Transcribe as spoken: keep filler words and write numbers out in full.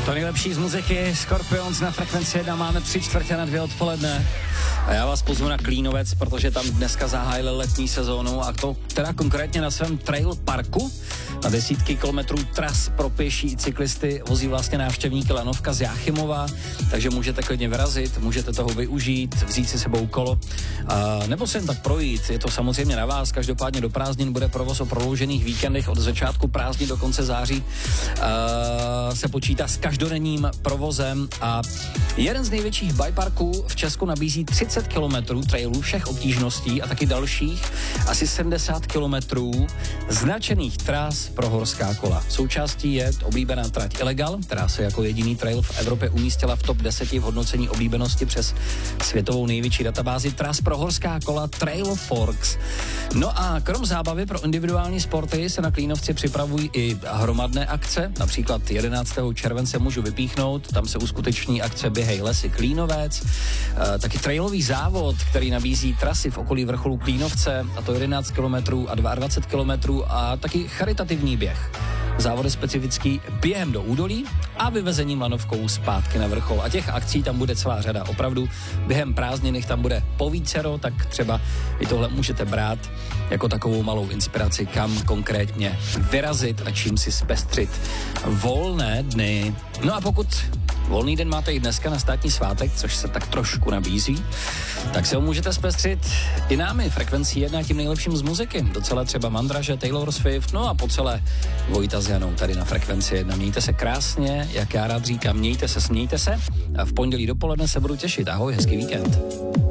To nejlepší z muziky, Scorpions na Frekvenci jedna, máme tři čtvrtě na dvě odpoledne. A já vás pozvu na Klínovec, protože tam dneska zahájili letní sezónu a to teda konkrétně na svém trail parku. Na desítky kilometrů tras pro pěší i cyklisty vozí vlastně návštěvníky lanovka z Jáchymova, takže můžete klidně vyrazit, můžete toho využít, vzít si sebou kolo, a, nebo se jen tak projít. Je to samozřejmě na vás, každopádně do prázdnin bude provoz o prodloužených víkendech od začátku prázdnin do konce září. A, se počítá s každodenním provozem a jeden z největších bikeparků v Česku nabízí třicet kilometrů trailů všech obtížností a taky dalších asi sedmdesát kilometrů značených tras pro horská kola. Součástí je oblíbená trať Illegal, která se jako jediný trail v Evropě umístila v top deset v hodnocení oblíbenosti přes světovou největší databázi tras pro horská kola Trail Forks. No a krom zábavy pro individuální sporty se na Klínovci připravují i hromadné akce, například jedenáctého července můžu vypíchnout, tam se uskuteční akce Běhej lesy Klínovec, e, taky trailový závod, který nabízí trasy v okolí vrcholu Klínovce, a to jedenáct kilometrů a dvacet dva kilometrů a taky charitativní běh. Závod je specifický během do údolí a vyvezením lanovkou zpátky na vrchol. A těch akcí tam bude celá řada. Opravdu během prázdnin jich tam bude povícero, tak třeba i tohle můžete brát jako takovou malou inspiraci, kam konkrétně vyrazit a čím si zpestřit volné dny. No a pokud volný den máte i dneska na státní svátek, což se tak trošku nabízí, tak se ho můžete zpestřit i námi, Frekvencí jedna, tím nejlepším z muziky. Docela třeba Mandraže, Taylor Swift, no a po celé Vojta s Janou tady na Frekvenci jedna. Mějte se krásně, jak já rád říkám, mějte se, smějte se a v pondělí dopoledne se budu těšit. Ahoj, hezký víkend.